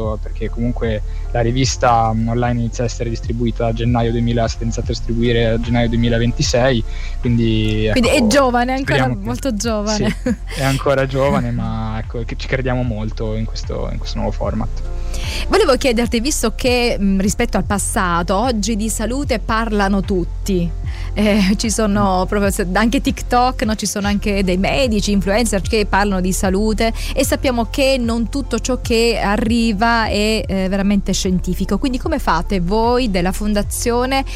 perché comunque la rivista online inizia a essere distribuita a gennaio 2000, è iniziata a distribuire a gennaio 2026, quindi ecco, è giovane, ancora molto giovane. Sì, è ancora giovane, ma ecco, che ci crediamo molto in questo nuovo format. Volevo chiederti, visto che rispetto al passato oggi di salute parlano tutti, ci sono proprio anche TikTok, no? Ci sono anche dei medici, influencer che parlano di salute, e sappiamo che non tutto ciò che arriva è veramente scientifico. Quindi come fate voi della fondazione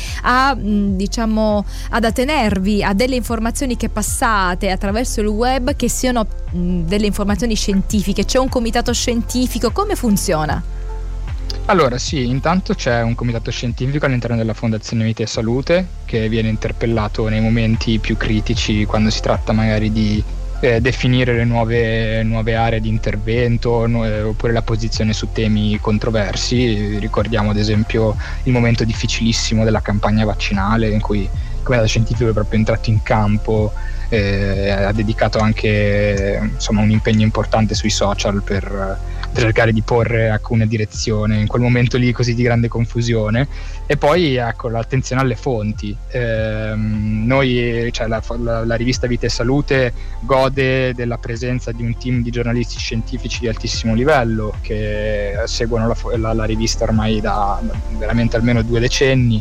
ad attenervi a delle informazioni che passate attraverso il web che siano delle informazioni scientifiche? C'è un comitato scientifico, come funziona? Allora sì, intanto c'è un comitato scientifico all'interno della Fondazione Vita e Salute che viene interpellato nei momenti più critici, quando si tratta magari di definire le nuove aree di intervento, oppure la posizione su temi controversi. Ricordiamo ad esempio il momento difficilissimo della campagna vaccinale, in cui il comitato scientifico è proprio entrato in campo, ha dedicato anche un impegno importante sui social per cercare di porre una direzione in quel momento lì così di grande confusione. E poi ecco l'attenzione alle fonti. Noi, cioè la rivista Vita e Salute gode della presenza di un team di giornalisti scientifici di altissimo livello che seguono la rivista ormai da veramente almeno 2 decenni,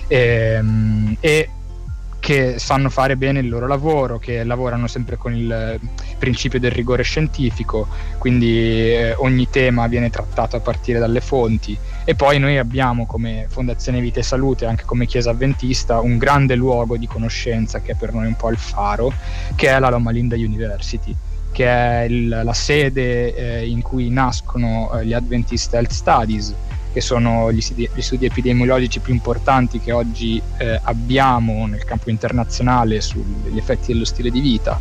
e che sanno fare bene il loro lavoro, che lavorano sempre con il principio del rigore scientifico, quindi ogni tema viene trattato a partire dalle fonti. E poi noi abbiamo come Fondazione Vita e Salute, anche come Chiesa Avventista, un grande luogo di conoscenza che è per noi un po' il faro, che è la Loma Linda University, che è la sede in cui nascono gli Adventist Health Studies, che sono gli studi epidemiologici più importanti che oggi abbiamo nel campo internazionale sugli effetti dello stile di vita.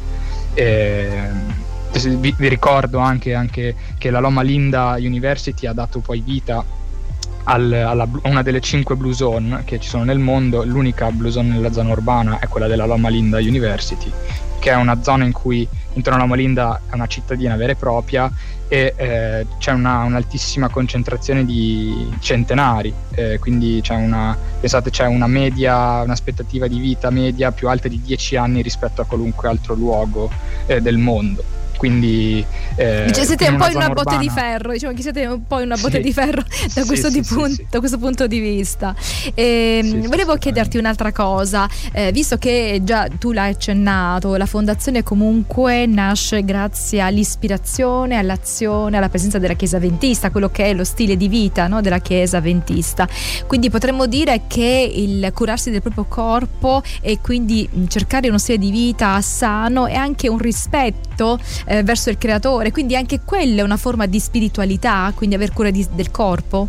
Vi ricordo anche che la Loma Linda University ha dato poi vita a una delle 5 blue zone che ci sono nel mondo. L'unica blue zone nella zona urbana è quella della Loma Linda University, che è una zona in cui intorno alla Loma Linda è una cittadina vera e propria, e c'è un'altissima concentrazione di centenari, quindi c'è un'aspettativa di vita media più alta di 10 anni rispetto a qualunque altro luogo del mondo. Quindi siete un po' in una botte di ferro, diciamo che siete un po' in una botte di ferro da questo punto di vista. Volevo chiederti un'altra cosa, visto che già tu l'hai accennato, la fondazione comunque nasce grazie all'ispirazione, all'azione, alla presenza della Chiesa Avventista, quello che è lo stile di vita, no, della Chiesa Avventista. Quindi potremmo dire che il curarsi del proprio corpo e quindi cercare uno stile di vita sano è anche un rispetto verso il creatore, quindi anche quella è una forma di spiritualità, quindi aver cura del corpo.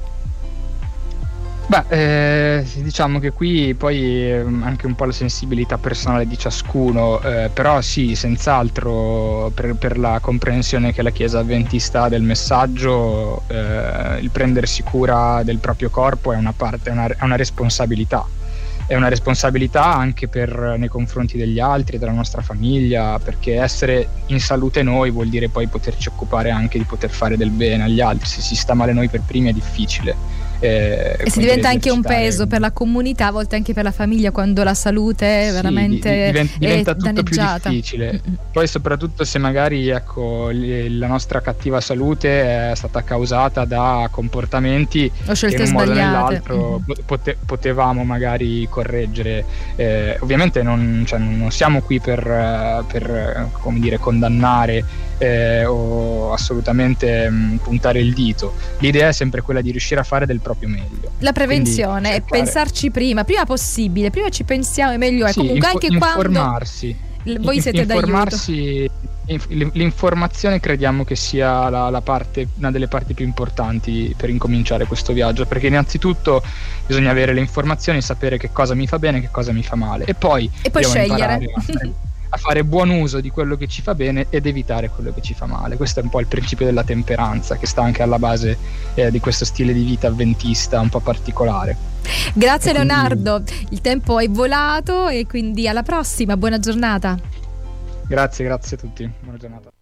Diciamo che qui poi anche un po' la sensibilità personale di ciascuno, però sì, senz'altro per la comprensione che la Chiesa Avventista ha del messaggio, il prendersi cura del proprio corpo è una responsabilità. È una responsabilità anche nei confronti degli altri, della nostra famiglia, perché essere in salute noi vuol dire poi poterci occupare anche di poter fare del bene agli altri. Se si sta male noi per primi è difficile. E si diventa anche un peso per la comunità, a volte anche per la famiglia, quando la salute è veramente diventa tutto danneggiata. Più difficile. Poi soprattutto se magari la nostra cattiva salute è stata causata da comportamenti che in un modo o nell'altro potevamo magari correggere. Ovviamente non siamo qui per come dire, condannare o assolutamente puntare il dito. L'idea è sempre quella di riuscire a fare del proprio meglio. La prevenzione è pensarci prima possibile, prima ci pensiamo e meglio è. Comunque anche informarsi. Voi siete informarsi, l'informazione crediamo che sia una delle parti più importanti per incominciare questo viaggio, perché innanzitutto bisogna avere le informazioni, sapere che cosa mi fa bene e che cosa mi fa male, e poi scegliere a fare buon uso di quello che ci fa bene ed evitare quello che ci fa male. Questo è un po' il principio della temperanza, che sta anche alla base di questo stile di vita avventista un po' particolare. Grazie Leonardo, il tempo è volato e quindi alla prossima, buona giornata. Grazie a tutti, buona giornata.